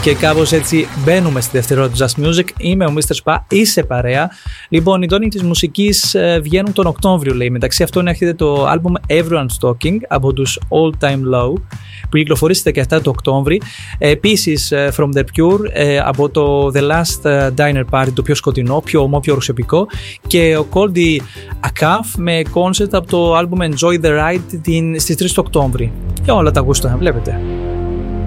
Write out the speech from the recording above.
Και κάπως έτσι μπαίνουμε στη δεύτερη ώρα του Just Music. Είμαι ο Mr. Spa, είσαι παρέα. Λοιπόν, οι τόνοι της μουσικής βγαίνουν τον Οκτώβριο, λέει. Μεταξύ αυτών έρχεται το album Everyone's Talking από τους All Time Low, που κυκλοφορεί στις 17 του Οκτώβρη. Επίσης, From The Pure από το The Last Diner Party, το πιο σκοτεινό, πιο ομό, πιο ρουσεπικό. Και ο Coldy Acaf με concept από το album Enjoy The Ride στις 3 του Οκτώβρη. Και όλα τα γούστα, βλέπετε.